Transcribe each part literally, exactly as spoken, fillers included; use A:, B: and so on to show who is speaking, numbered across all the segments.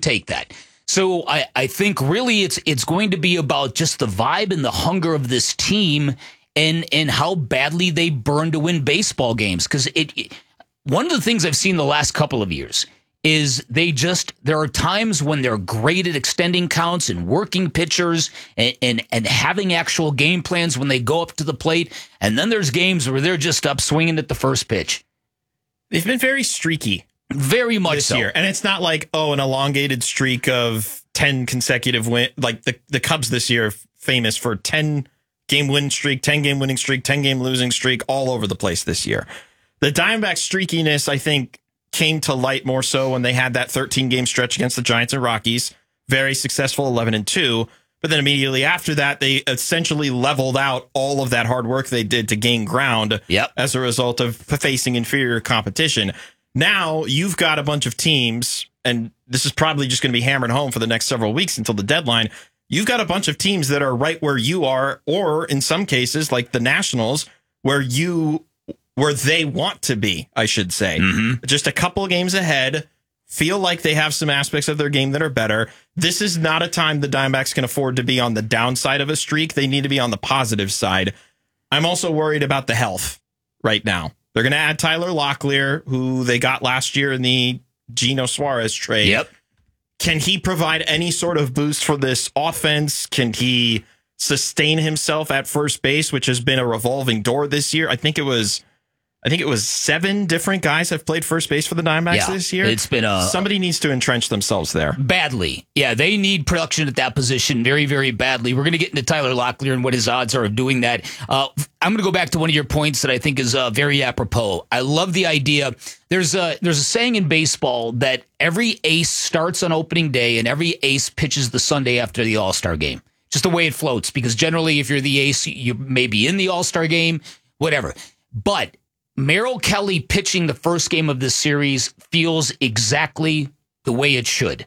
A: take that. So I, I think really it's it's going to be about just the vibe and the hunger of this team and and how badly they burn to win baseball games. Because it, it one of the things I've seen the last couple of years is they just, there are times when they're great at extending counts and working pitchers and, and, and having actual game plans when they go up to the plate. And then there's games where they're just up swinging at the first pitch.
B: They've been very streaky.
A: Very much
B: this
A: so.
B: year. And it's not like, oh, an elongated streak of ten consecutive win. Like the, the Cubs this year, famous for ten game win streak, ten game winning streak, ten game losing streak all over the place this year. The Diamondbacks streakiness, I think, came to light more so when they had that thirteen game stretch against the Giants and Rockies. Very successful, eleven and two. But then immediately after that, they essentially leveled out all of that hard work they did to gain ground
A: yep.
B: as a result of facing inferior competition. Now you've got a bunch of teams, and this is probably just going to be hammered home for the next several weeks until the deadline. You've got a bunch of teams that are right where you are, or in some cases, like the Nationals, where you where they want to be, I should say. Mm-hmm. Just a couple of games ahead, feel like they have some aspects of their game that are better. This is not a time the Diamondbacks can afford to be on the downside of a streak. They need to be on the positive side. I'm also worried about the health right now. They're going to add Tyler Locklear, who they got last year in the Gino Suarez trade.
A: Yep.
B: Can he provide any sort of boost for this offense? Can he sustain himself at first base, which has been a revolving door this year? I think it was... I think it was seven different guys have played first base for the Diamondbacks
A: yeah,
B: this year.
A: It's been a
B: somebody needs to entrench themselves there
A: badly. Yeah, they need production at that position very, very badly. We're going to get into Tyler Locklear and what his odds are of doing that. Uh, I'm going to go back to one of your points that I think is uh, very apropos. I love the idea. There's a there's a saying in baseball that every ace starts on opening day and every ace pitches the Sunday after the All-Star game. Just the way it floats, because generally, if you're the ace, you may be in the All-Star game, whatever. But Merrill Kelly pitching the first game of this series feels exactly the way it should.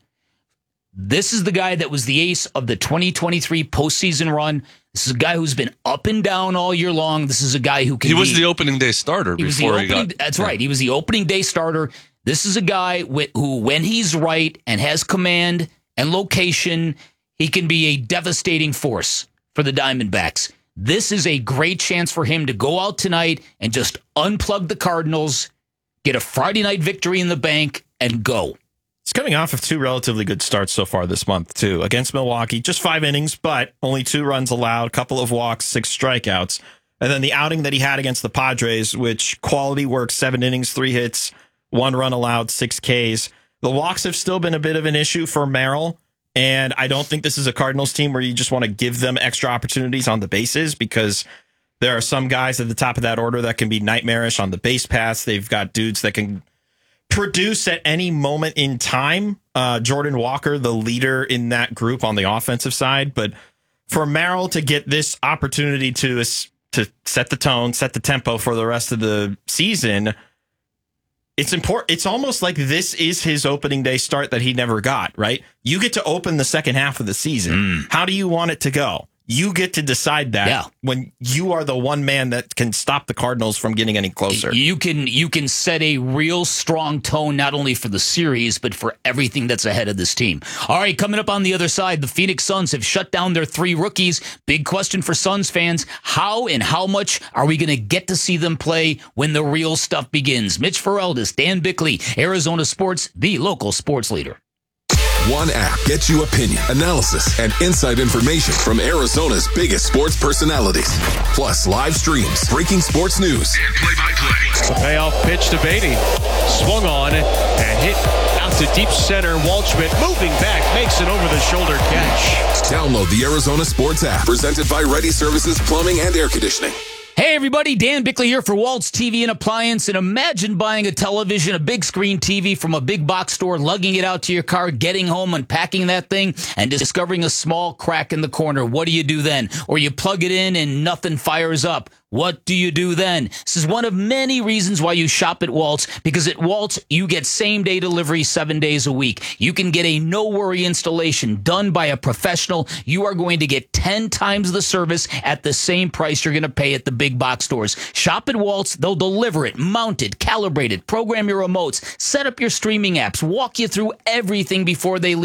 A: This is the guy that was the ace of the twenty twenty-three postseason run. This is a guy who's been up and down all year long. This is a guy who can
C: He was
A: be,
C: the opening day starter
A: he
C: before
A: was the
C: he
A: opening,
C: got...
A: That's right. He was the opening day starter. This is a guy who, when he's right and has command and location, he can be a devastating force for the Diamondbacks. This is a great chance for him to go out tonight and just unplug the Cardinals, get a Friday night victory in the bank, and go.
B: It's coming off of two relatively good starts so far this month, too. Against Milwaukee, just five innings, but only two runs allowed, couple of walks, six strikeouts. And then the outing that he had against the Padres, which quality work, seven innings, three hits, one run allowed, six Ks. The walks have still been a bit of an issue for Merrill. And I don't think this is a Cardinals team where you just want to give them extra opportunities on the bases, because there are some guys at the top of that order that can be nightmarish on the base paths. They've got dudes that can produce at any moment in time. Uh, Jordan Walker, the leader in that group on the offensive side. But for Merrill to get this opportunity to, to set the tone, set the tempo for the rest of the season, it's important. It's almost like this is his opening day start that he never got, right? You get to open the second half of the season. Mm. How do you want it to go? You get to decide that
A: yeah.
B: when you are the one man that can stop the Cardinals from getting any closer.
A: You can you can set a real strong tone, not only for the series, but for everything that's ahead of this team. All right, coming up on the other side, the Phoenix Suns have shut down their three rookies. Big question for Suns fans. How and how much are we going to get to see them play when the real stuff begins? Mitch Ferreldis, Dan Bickley, Arizona Sports, the local sports leader.
D: One app gets you opinion, analysis, and inside information from Arizona's biggest sports personalities. Plus live streams, breaking sports news, and play-by-play.
E: The payoff pitch to Beatty. Swung on and hit out to deep center. Waldschmidt moving back, makes an over-the-shoulder catch.
D: Download the Arizona Sports app, presented by Ready Services Plumbing and Air Conditioning.
A: Hey everybody, Dan Bickley here for Waltz T V and Appliance. And imagine buying a television, a big screen T V from a big box store, lugging it out to your car, getting home, unpacking that thing, and discovering a small crack in the corner. What do you do then? Or you plug it in and nothing fires up. What do you do then? This is one of many reasons why you shop at Waltz, because at Waltz, you get same-day delivery seven days a week. You can get a no-worry installation done by a professional. You are going to get ten times the service at the same price you're going to pay at the big box stores. Shop at Waltz. They'll deliver it, mount it, calibrate it, program your remotes, set up your streaming apps, walk you through everything before they leave.